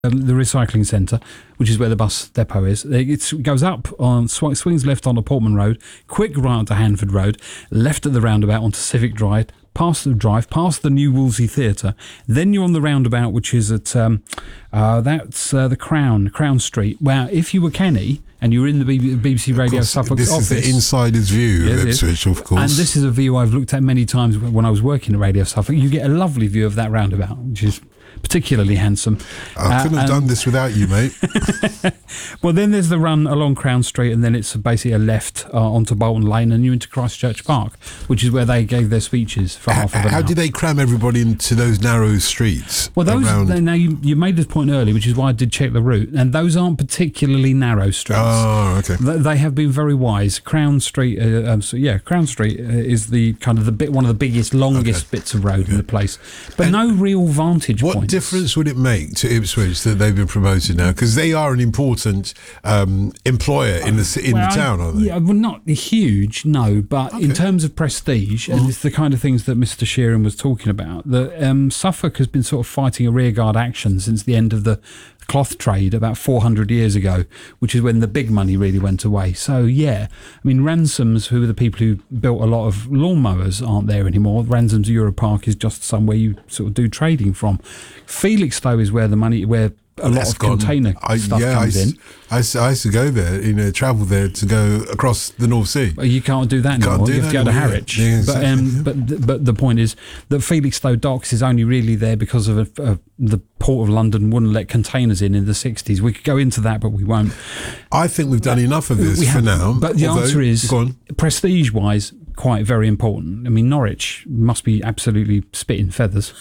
the recycling centre, which is where the bus depot is. It goes up on swings left onto Portman Road, quick right onto Hanford Road, left at the roundabout onto Civic Drive, past the New Wolsey Theatre. Then you're on the roundabout, which is at the Crown Street. Well, if you were Kenny and you were in the BBC Radio Suffolk office, this is the insider's view of Ipswich, of course. And this is a view I've looked at many times when I was working at Radio Suffolk. You get a lovely view of that roundabout, which is particularly handsome. I couldn't have done this without you, mate. Well, then there's the run along Crown Street, and then it's basically a left onto Bolton Lane, and you're into Christchurch Park, which is where they gave their speeches for half of an hour. How did they cram everybody into those narrow streets? Well, now you made this point early, which is why I did check the route, and those aren't particularly narrow streets. Oh, okay. They have been very wise. Crown Street, Crown Street is the kind of one of the biggest, longest bits of road in the place, but no real vantage point. What difference would it make to Ipswich that they've been promoted now? Because they are an important employer in the town, aren't they? Yeah, well, not huge, no, but in terms of prestige, and it's the kind of things that Mr. Sheeran was talking about, that Suffolk has been sort of fighting a rearguard action since the end of the cloth trade about 400 years ago, which is when the big money really went away. So, yeah, I mean, Ransoms, who are the people who built a lot of lawnmowers, aren't there anymore. Ransoms Europark is just somewhere you sort of do trading from. Felixstowe is where a lot of container stuff comes in. I used to go there, travel there to go across the North Sea. Well, you can't do that anymore. You have to go to Harwich. Yeah, exactly. But the point is that Felixstowe Docks is only really there because of the Port of London wouldn't let containers in the 60s. We could go into that, but we won't. I think we've done enough of this for now. But the answer is, prestige-wise, quite very important. I mean, Norwich must be absolutely spitting feathers,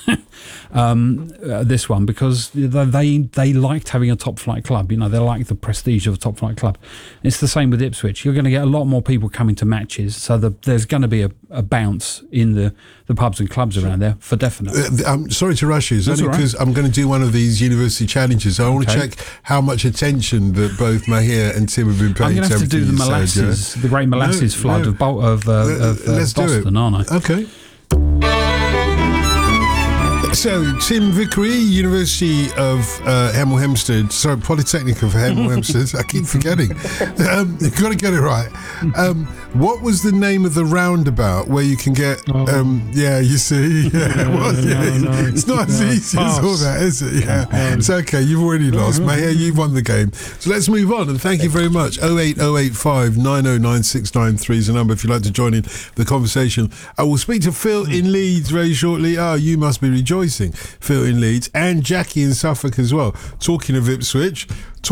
this one, because they liked having a top-flight club. They like the prestige of a top-flight club. It's the same with Ipswich. You're going to get a lot more people coming to matches, so there's going to be a bounce in the pubs and clubs around there, for definite. I'm sorry to rush you. It's only because I'm going to do one of these university challenges. So I want to check how much attention that both Mahir and Tim have been paying. I'm going to have to do the molasses, the great molasses flood of let's Boston, aren't I? Okay. So, Tim Vickery, University of Hemel Hempstead, sorry, Polytechnic of Hemel Hempstead, I keep forgetting. You've got to get it right. What was the name of the roundabout where you can get, you see, it's not as easy as all that, is it? Yeah. It's okay, you've already lost. Mahir, you've won the game. So let's move on, and thank you very much. 08085 909693 is the number if you'd like to join in the conversation. I will speak to Phil in Leeds very shortly. You must be rejoicing. Phil in Leeds and Jackie in Suffolk as well. Talking of Ipswich,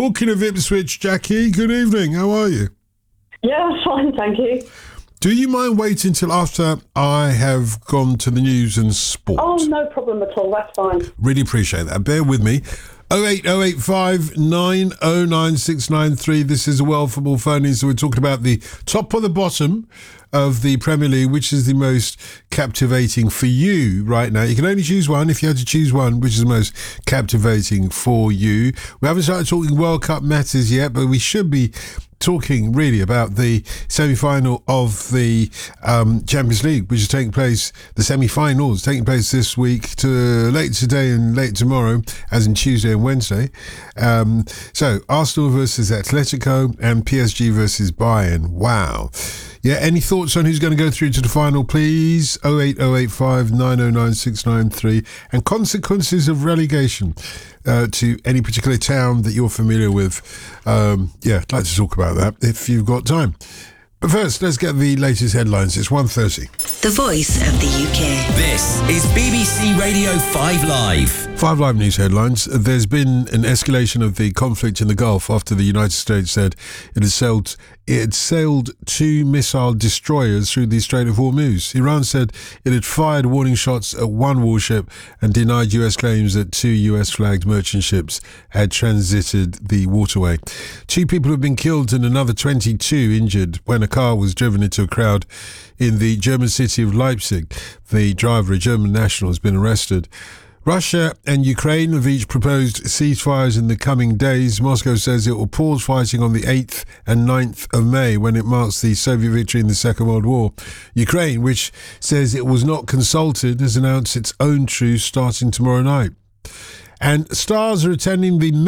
Jackie, good evening. How are you? Yeah, I'm fine, thank you. Do you mind waiting till after I have gone to the news and sport? Oh, no problem at all. That's fine. Really appreciate that. Bear with me. 08085 909693. This is a World Football phone-in, so we're talking about the top or the bottom of the Premier League. Which is the most captivating for you right now? You can only choose one. If you had to choose one, which is the most captivating for you? We haven't started talking World Cup matters yet, but we should be talking really about the semi-final of the Champions League, which is taking place, the semi-finals taking place this week to late today and late tomorrow, as in Tuesday and Wednesday. So Arsenal versus Atletico and PSG versus Bayern. Wow. Yeah, any thoughts on who's going to go through to the final, please? 08085 909693. And consequences of relegation to any particular town that you're familiar with. I'd like to talk about that if you've got time. But first, let's get the latest headlines. It's 1:30. The Voice of the UK. This is BBC Radio 5 Live. 5 Live news headlines. There's been an escalation of the conflict in the Gulf after the United States said it had sailed 2 missile destroyers through the Strait of Hormuz. Iran said it had fired warning shots at 1 warship and denied US claims that 2 US-flagged merchant ships had transited the waterway. 2 people have been killed and another 22 injured when a car was driven into a crowd in the German city of Leipzig. The driver, a German national, has been arrested. Russia and Ukraine have each proposed ceasefires in the coming days. Moscow says it will pause fighting on the 8th and 9th of May when it marks the Soviet victory in the Second World War. Ukraine, which says it was not consulted, has announced its own truce starting tomorrow night. And Stars are attending the